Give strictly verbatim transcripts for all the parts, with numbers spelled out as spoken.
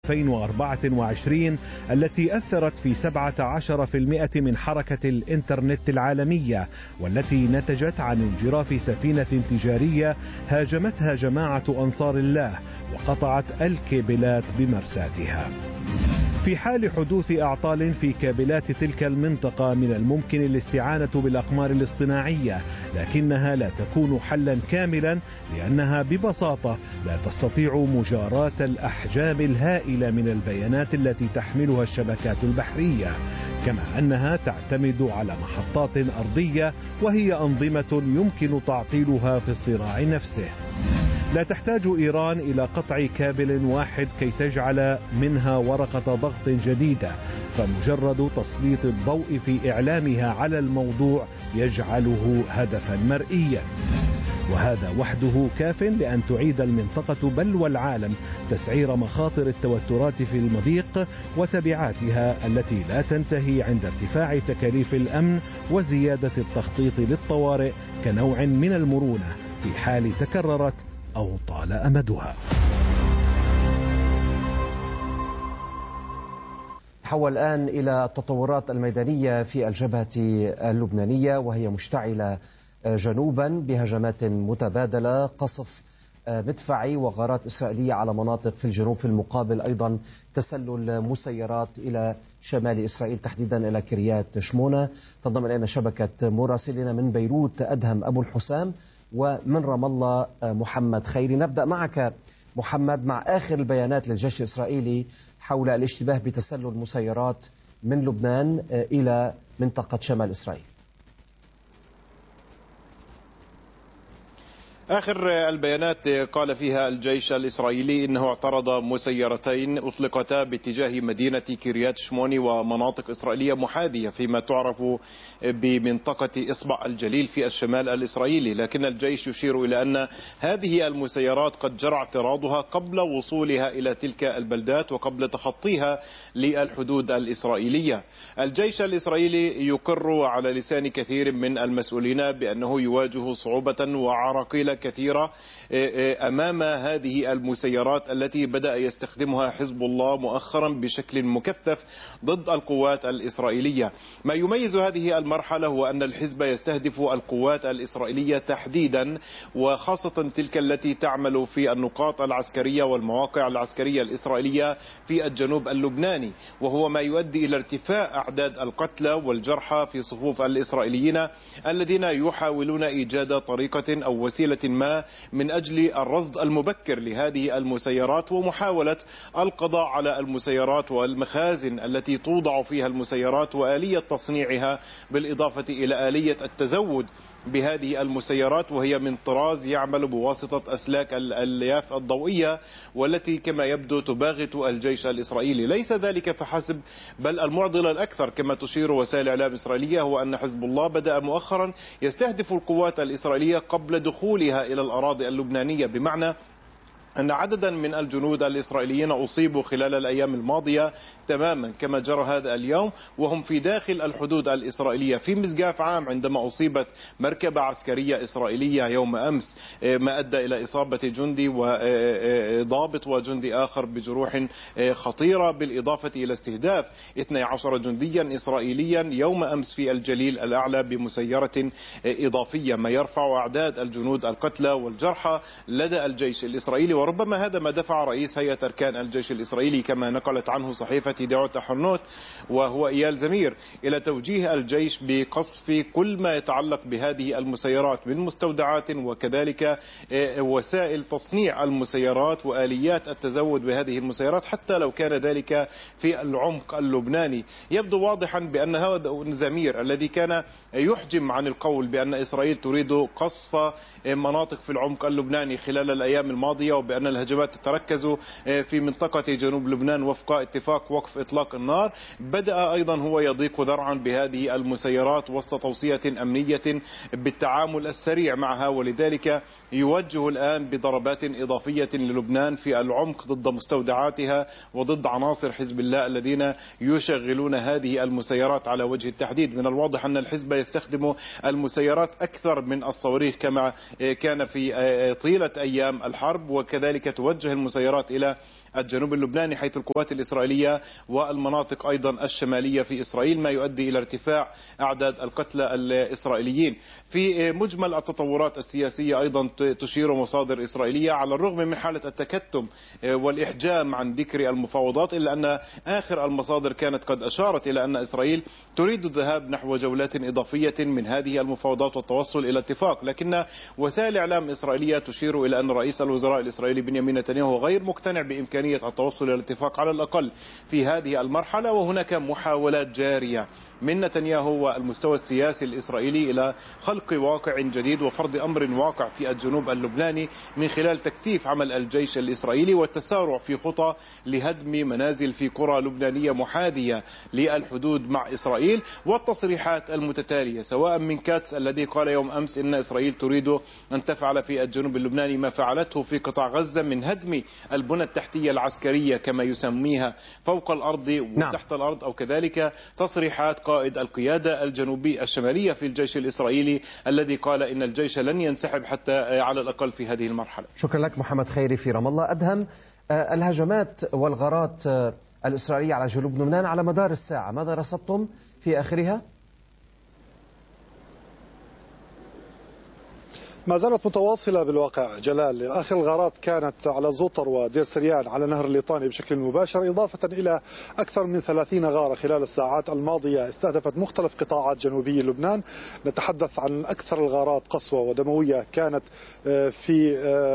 ألفين وأربعة وعشرين التي أثرت في سبعة عشر بالمئة من حركة الإنترنت العالمية، والتي نتجت عن انجراف سفينة تجارية هاجمتها جماعة أنصار الله وقطعت الكابلات بمرساتها. في حال حدوث أعطال في كابلات تلك المنطقة من الممكن الاستعانة بالأقمار الاصطناعية، لكنها لا تكون حلا كاملا لأنها ببساطة لا تستطيع مجاراة الأحجام الهائلة من البيانات التي تحملها الشبكات البحرية، كما أنها تعتمد على محطات أرضية وهي أنظمة يمكن تعطيلها في الصراع نفسه. لا تحتاج إيران إلى قطع كابل واحد كي تجعل منها ورقة ضغط جديدة، فمجرد تسليط الضوء في إعلامها على الموضوع يجعله هدفا مرئيا، وهذا وحده كاف لأن تعيد المنطقة بل والعالم تسعير مخاطر التوترات في المضيق وتبعاتها التي لا تنتهي عند ارتفاع تكاليف الأمن وزيادة التخطيط للطوارئ كنوع من المرونة في حال تكررت أو طال أمدها. نحول الآن إلى التطورات الميدانية في الجبهة اللبنانية، وهي مشتعلة جنوبا بهجمات متبادلة، قصف مدفعي وغارات إسرائيلية على مناطق في الجنوب، في المقابل أيضا تسلل مسيرات إلى شمال إسرائيل تحديدا إلى كريات شمونة. تنضم إلينا شبكة مراسلنا من بيروت أدهم أبو الحسام، ومن رام الله محمد خيري. نبدأ معك محمد مع آخر البيانات للجيش الإسرائيلي حول الاشتباه بتسلل مسيرات من لبنان إلى منطقة شمال إسرائيل. آخر البيانات قال فيها الجيش الإسرائيلي إنه اعترض مسيرتين أطلقتا باتجاه مدينة كريات شموني ومناطق إسرائيلية محاذية فيما تعرف بمنطقة إصبع الجليل في الشمال الإسرائيلي، لكن الجيش يشير إلى أن هذه المسيرات قد جرى اعتراضها قبل وصولها إلى تلك البلدات وقبل تخطيها للحدود الإسرائيلية. الجيش الإسرائيلي يقر على لسان كثير من المسؤولين بأنه يواجه صعوبة وعراقيل كثيرة أمام هذه المسيرات التي بدأ يستخدمها حزب الله مؤخرا بشكل مكثف ضد القوات الإسرائيلية. ما يميز هذه المرحلة هو أن الحزب يستهدف القوات الإسرائيلية تحديدا، وخاصة تلك التي تعمل في النقاط العسكرية والمواقع العسكرية الإسرائيلية في الجنوب اللبناني، وهو ما يؤدي إلى ارتفاع أعداد القتلى والجرحى في صفوف الإسرائيليين الذين يحاولون إيجاد طريقة أو وسيلة ما من أجل الرصد المبكر لهذه المسيرات ومحاولة القضاء على المسيرات والمخازن التي توضع فيها المسيرات وآلية تصنيعها، بالإضافة إلى آلية التزود بهذه المسيرات، وهي من طراز يعمل بواسطة أسلاك الألياف الضوئية والتي كما يبدو تباغت الجيش الإسرائيلي. ليس ذلك فحسب، بل المعضل الأكثر كما تشير وسائل الإعلام الإسرائيلية هو أن حزب الله بدأ مؤخرا يستهدف القوات الإسرائيلية قبل دخولها إلى الأراضي اللبنانية، بمعنى أن عددا من الجنود الإسرائيليين أصيبوا خلال الأيام الماضية تماما كما جرى هذا اليوم وهم في داخل الحدود الإسرائيلية. في مزقاف عام عندما أصيبت مركبة عسكرية إسرائيلية يوم أمس، ما أدى إلى إصابة جندي وضابط وجندي آخر بجروح خطيرة، بالإضافة إلى استهداف اثني عشر جنديا إسرائيليا يوم أمس في الجليل الأعلى بمسيرة إضافية، ما يرفع أعداد الجنود القتلى والجرحى لدى الجيش الإسرائيلي. وربما هذا ما دفع رئيس هيئة أركان الجيش الإسرائيلي كما نقلت عنه صحيفة دعوة تحرنوت وهو إيال زمير إلى توجيه الجيش بقصف كل ما يتعلق بهذه المسيرات من مستودعات وكذلك وسائل تصنيع المسيرات وآليات التزود بهذه المسيرات حتى لو كان ذلك في العمق اللبناني. يبدو واضحا بأن هذا زمير الذي كان يحجم عن القول بأن إسرائيل تريد قصف مناطق في العمق اللبناني خلال الأيام الماضية وبأن الهجمات تتركز في منطقة جنوب لبنان وفق اتفاق وقف إطلاق النار، بدأ أيضا هو يضيق ذرعا بهذه المسيرات وسط توصية أمنية بالتعامل السريع معها، ولذلك يوجه الآن بضربات إضافية للبنان في العمق ضد مستودعاتها وضد عناصر حزب الله الذين يشغلون هذه المسيرات على وجه التحديد. من الواضح أن الحزب يستخدم المسيرات أكثر من الصواريخ كما كان في طيلة أيام الحرب، وكذلك توجه المسيرات إلى الجنوب اللبناني، حيث القوات الإسرائيلية والمناطق أيضا الشمالية في إسرائيل، ما يؤدي إلى ارتفاع أعداد القتلى الإسرائيليين. في مجمل التطورات السياسية أيضا تشير مصادر إسرائيلية على الرغم من حالة التكتم والإحجام عن ذكر المفاوضات، إلا أن آخر المصادر كانت قد أشارت إلى أن إسرائيل تريد الذهاب نحو جولات إضافية من هذه المفاوضات والتوصل إلى اتفاق. لكن وسائل إعلام إسرائيلية تشير إلى أن رئيس الوزراء الإسرائيلي بنيامين نتنياهو غير مقتنع بإمكانية التوصل إلى الاتفاق على الأقل في هذه المرحلة، وهناك محاولات جارية من نتنياهو والمستوى السياسي الإسرائيلي إلى خلق واقع جديد وفرض أمر واقع في الجنوب اللبناني من خلال تكثيف عمل الجيش الإسرائيلي والتسارع في خطى لهدم منازل في قرى لبنانية محاذية للحدود مع إسرائيل، والتصريحات المتتالية سواء من كاتس الذي قال يوم أمس إن إسرائيل تريد أن تفعل في الجنوب اللبناني ما فعلته في قطاع غزة من هدم البنى التحتية العسكرية كما يسميها فوق الأرض وتحت نعم. الأرض، أو كذلك تصريحات قائد القيادة الجنوبي الشمالية في الجيش الإسرائيلي الذي قال إن الجيش لن ينسحب حتى على الأقل في هذه المرحلة. شكرا لك محمد خيري في رام الله. أدهم، الهجمات والغارات الإسرائيلية على جنوب لبنان على مدار الساعة، ماذا رصدتم في آخرها؟ ما زالت متواصلة بالواقع جلال. آخر الغارات كانت على زوطر ودير سريان على نهر الليطاني بشكل مباشر، إضافة إلى أكثر من ثلاثين غارة خلال الساعات الماضية استهدفت مختلف قطاعات جنوبي لبنان. نتحدث عن أكثر الغارات قسوة ودموية كانت في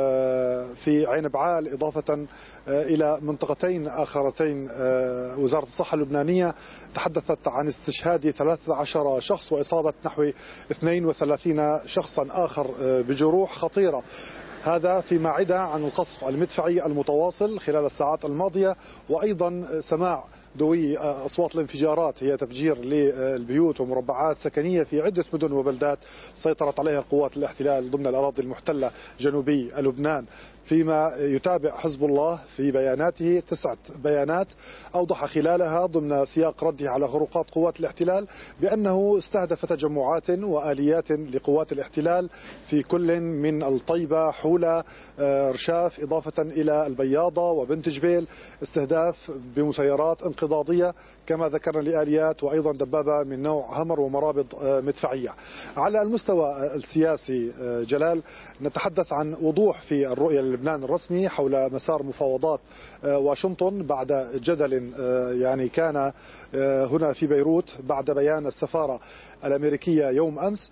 في عين بعال، إضافة إلى منطقتين آخرتين. وزارة الصحة اللبنانية تحدثت عن استشهاد ثلاثة عشر شخص وإصابة نحو اثنين وثلاثين شخصا آخر بجروح خطيرة. هذا فيما عدا عن القصف المدفعي المتواصل خلال الساعات الماضية، وأيضا سماع دوي أصوات الانفجارات هي تفجير للبيوت ومربعات سكنية في عدة مدن وبلدات سيطرت عليها قوات الاحتلال ضمن الأراضي المحتلة جنوبي لبنان. فيما يتابع حزب الله في بياناته تسعة بيانات أوضح خلالها ضمن سياق رده على خروقات قوات الاحتلال بأنه استهدف تجمعات وآليات لقوات الاحتلال في كل من الطيبة، حولة، رشاف، إضافة إلى البياضة وبنت جبيل، استهداف بمسيرات انقضاضية كما ذكرنا لآليات، وأيضا دبابة من نوع همر ومرابط مدفعية. على المستوى السياسي جلال، نتحدث عن وضوح في الرؤية لبنان الرسمي حول مسار مفاوضات واشنطن بعد جدل يعني كان هنا في بيروت بعد بيان السفارة الأمريكية يوم أمس.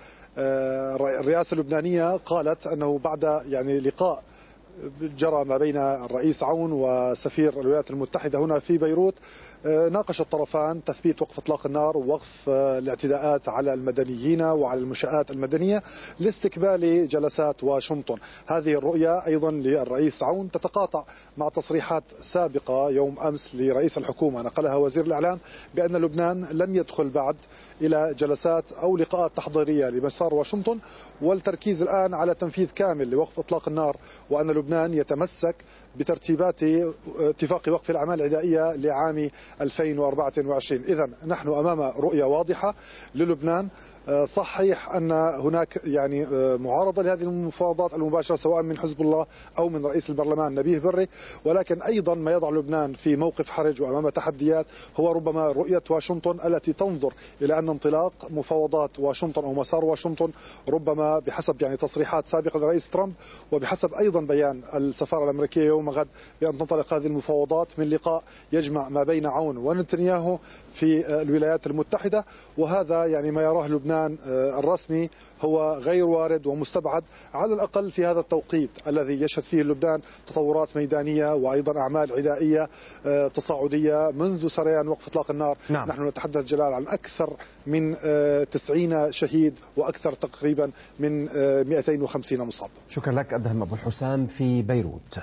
الرئاسة اللبنانية قالت أنه بعد يعني لقاء جرى ما بين الرئيس عون وسفير الولايات المتحدة هنا في بيروت، ناقش الطرفان تثبيت وقف اطلاق النار ووقف الاعتداءات على المدنيين وعلى المنشآت المدنية لاستقبال جلسات واشنطن. هذه الرؤية أيضا للرئيس عون تتقاطع مع تصريحات سابقة يوم أمس لرئيس الحكومة نقلها وزير الإعلام بأن لبنان لم يدخل بعد إلى جلسات أو لقاءات تحضيرية لمسار واشنطن، والتركيز الآن على تنفيذ كامل لوقف اطلاق النار، وأن لبنان يتمسك بترتيبات اتفاق وقف الأعمال العدائية لعام ألفين وأربعة وعشرين. إذن نحن أمام رؤية واضحة للبنان. صحيح أن هناك يعني معارضة لهذه المفاوضات المباشرة سواء من حزب الله أو من رئيس البرلمان نبيه بري، ولكن أيضا ما يضع لبنان في موقف حرج وأمام تحديات هو ربما رؤية واشنطن التي تنظر إلى أن انطلاق مفاوضات واشنطن أو مسار واشنطن ربما بحسب يعني تصريحات سابقة لرئيس ترامب وبحسب أيضا بيان السفارة الأمريكية يوم غد بأن تنطلق هذه المفاوضات من لقاء يجمع ما بين عون ونتنياهو في الولايات المتحدة. وهذا يعني ما يراه لبنان الرسمي هو غير وارد ومستبعد على الأقل في هذا التوقيت الذي يشهد فيه لبنان تطورات ميدانية وأيضا أعمال عدائية تصاعدية منذ سريان وقف إطلاق النار. نعم. نحن نتحدث جلال عن أكثر من تسعين شهيد وأكثر تقريبا من مئتين وخمسين مصاب. شكرا لك أدهم أبو الحسام في بيروت.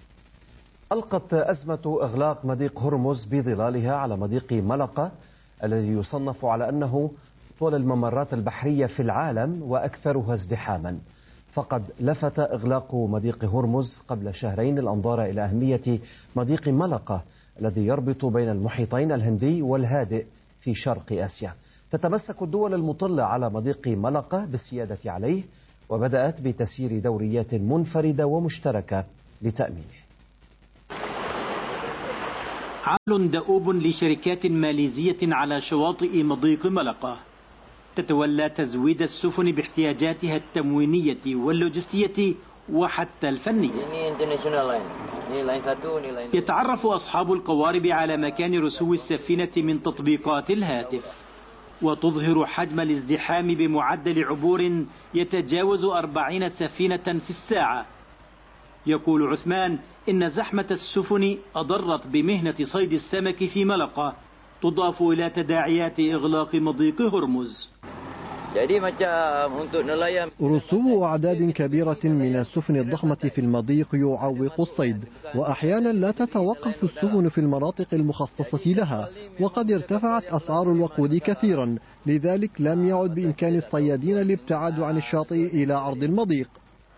ألقت أزمة إغلاق مضيق هرمز بظلالها على مضيق ملقا الذي يصنف على أنه طول الممرات البحرية في العالم وأكثرها ازدحاما. فقد لفت إغلاق مضيق هرمز قبل شهرين الأنظار إلى أهمية مضيق ملقا الذي يربط بين المحيطين الهندي والهادئ في شرق آسيا. تتمسك الدول المطلة على مضيق ملقا بالسيادة عليه، وبدأت بتسيير دوريات منفردة ومشتركة لتأمينه. حال دؤوب لشركات ماليزية على شواطئ مضيق ملقا تتولى تزويد السفن باحتياجاتها التموينية واللوجستية وحتى الفنية. يتعرف أصحاب القوارب على مكان رسو السفينة من تطبيقات الهاتف، وتظهر حجم الازدحام بمعدل عبور يتجاوز أربعين سفينة في الساعة. يقول عثمان إن زحمة السفن أضرت بمهنة صيد السمك في ملقا، تضاف إلى تداعيات إغلاق مضيق هرمز. رسوب أعداد كبيرة من السفن الضخمة في المضيق يعوق الصيد، وأحيانا لا تتوقف السفن في المناطق المخصصة لها، وقد ارتفعت أسعار الوقود كثيرا، لذلك لم يعد بإمكان الصيادين الابتعاد عن الشاطئ إلى عرض المضيق.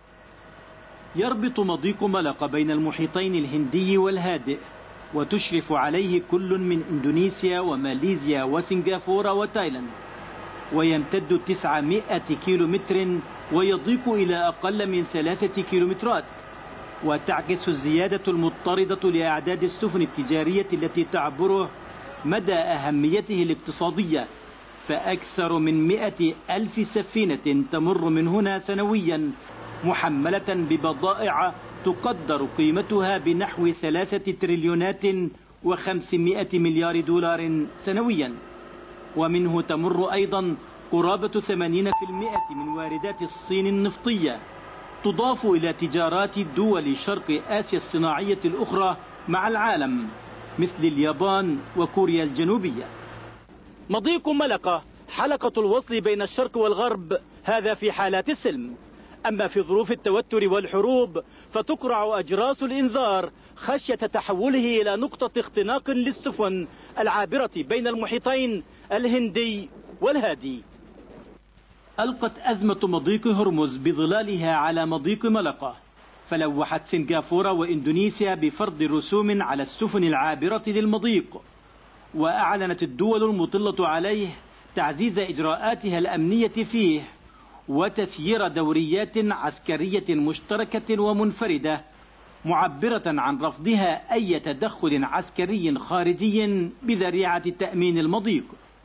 يربط مضيق ملقا بين المحيطين الهندي والهادئ، وتشرف عليه كل من إندونيسيا وماليزيا وسنغافورة وتايلاند، ويمتد تسعمائة كيلو متر ويضيق إلى أقل من ثلاثة كيلومترات. وتعكس الزيادة المضطردة لأعداد السفن التجارية التي تعبره مدى أهميته الاقتصادية، فأكثر من مئة ألف سفينة تمر من هنا سنويا محملة ببضائع تقدر قيمتها بنحو ثلاثة تريليونات وخمسمائة مليار دولار سنويا. ومنه تمر أيضا قرابة ثمانين بالمئة من واردات الصين النفطية، تضاف إلى تجارات دول شرق آسيا الصناعية الأخرى مع العالم مثل اليابان وكوريا الجنوبية. مضيق ملقا حلقة الوصل بين الشرق والغرب، هذا في حالات السلم. أما في ظروف التوتر والحروب فتقرع أجراس الإنذار خشية تحوله إلى نقطة اختناق للسفن العابرة بين المحيطين الهندي والهادي. ألقت أزمة مضيق هرمز بظلالها على مضيق ملقا، فلوحت سنغافورة وإندونيسيا بفرض رسوم على السفن العابرة للمضيق، وأعلنت الدول المطلة عليه تعزيز إجراءاتها الأمنية فيه وتسيير دوريات عسكرية مشتركة ومنفردة، معبرة عن رفضها أي تدخل عسكري خارجي بذريعة تأمين المضيق.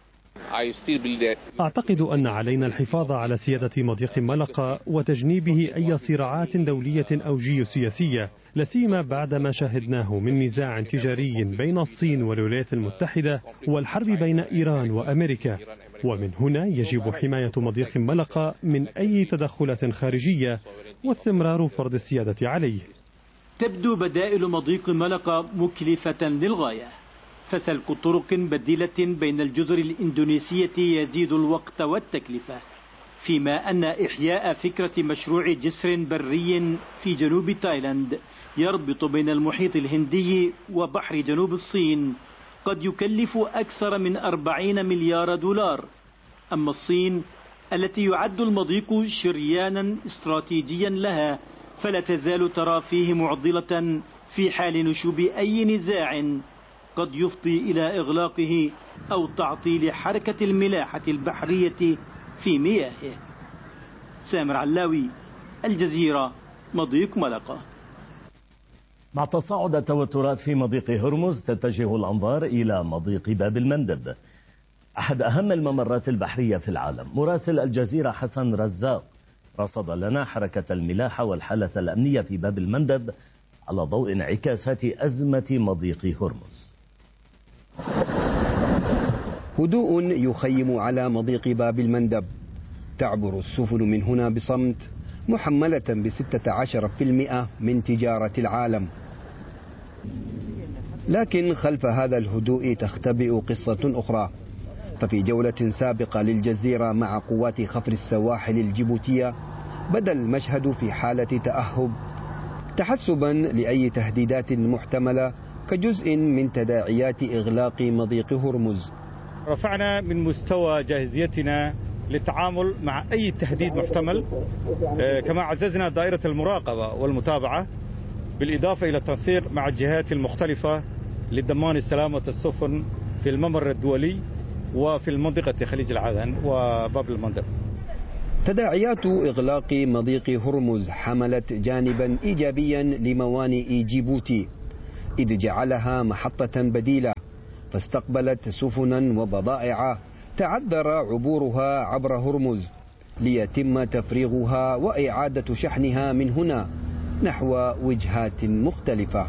أعتقد أن علينا الحفاظ على سيادة مضيق ملقا وتجنيبه أي صراعات دولية أو جيوسياسية، لسيما بعد ما شاهدناه من نزاع تجاري بين الصين والولايات المتحدة والحرب بين إيران وأمريكا. ومن هنا يجب حماية مضيق ملقا من أي تدخلات خارجية واستمرار فرض السيادة عليه. تبدو بدائل مضيق ملقا مكلفة للغاية، فسلك طرق بديلة بين الجزر الإندونيسية يزيد الوقت والتكلفة، فيما أن إحياء فكرة مشروع جسر بري في جنوب تايلاند يربط بين المحيط الهندي وبحر جنوب الصين قد يكلف أكثر من أربعين مليار دولار. أما الصين التي يعد المضيق شريانا استراتيجيا لها فلا تزال ترى فيه معضلة في حال نشوب أي نزاع قد يفضي إلى إغلاقه أو تعطيل حركة الملاحة البحرية في مياهه. سامر علاوي، الجزيرة، مضيق ملقا. مع تصاعد التوترات في مضيق هرمز تتجه الأنظار إلى مضيق باب المندب، أحد أهم الممرات البحرية في العالم. مراسل الجزيرة حسن رزاق رصد لنا حركة الملاحة والحالة الأمنية في باب المندب على ضوء انعكاسات أزمة مضيق هرمز. هدوء يخيم على مضيق باب المندب، تعبر السفن من هنا بصمت، محملة بستة عشر بالمئة من تجارة العالم. لكن خلف هذا الهدوء تختبئ قصة أخرى. ففي جولة سابقة للجزيرة مع قوات خفر السواحل الجيبوتية بدا المشهد في حالة تأهب، تحسبا لأي تهديدات محتملة كجزء من تداعيات إغلاق مضيق هرمز. رفعنا من مستوى جاهزيتنا للتعامل مع أي تهديد محتمل، كما عززنا دائرة المراقبة والمتابعة، بالإضافة إلى التنسيق مع الجهات المختلفة لضمان سلامة السفن في الممر الدولي وفي المنطقة خليج العدن وباب المندب. تداعيات إغلاق مضيق هرمز حملت جانبا إيجابيا لموانئ جيبوتي، إذ جعلها محطة بديلة، فاستقبلت سفنا وبضائع تعذر عبورها عبر هرمز ليتم تفريغها وإعادة شحنها من هنا نحو وجهات مختلفة.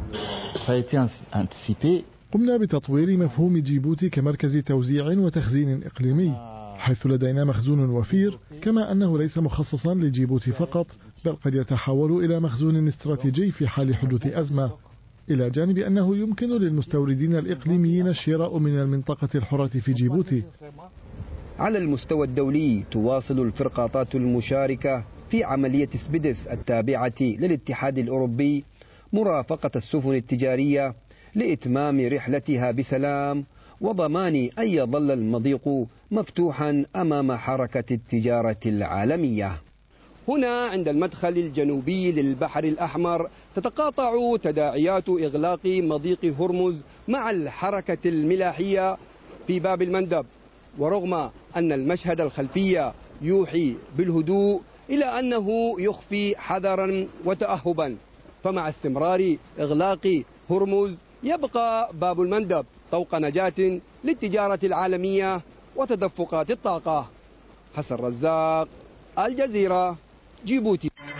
قمنا بتطوير مفهوم جيبوتي كمركز توزيع وتخزين إقليمي، حيث لدينا مخزون وفير، كما أنه ليس مخصصا لجيبوتي فقط، بل قد يتحول إلى مخزون استراتيجي في حال حدوث أزمة، إلى جانب أنه يمكن للمستوردين الإقليميين الشراء من المنطقة الحرة في جيبوتي. على المستوى الدولي تواصل الفرقاطات المشاركة في عملية سبيدس التابعة للاتحاد الأوروبي مرافقة السفن التجارية لإتمام رحلتها بسلام وضمان أن يظل المضيق مفتوحا أمام حركة التجارة العالمية. هنا عند المدخل الجنوبي للبحر الأحمر تتقاطع تداعيات إغلاق مضيق هرمز مع الحركة الملاحية في باب المندب، ورغم أن المشهد الخلفي يوحي بالهدوء إلى أنه يخفي حذرا وتأهبا، فمع استمرار إغلاق هرمز يبقى باب المندب طوق نجاة للتجارة العالمية وتدفقات الطاقة. حسن رزاق، الجزيرة، جيبوتي.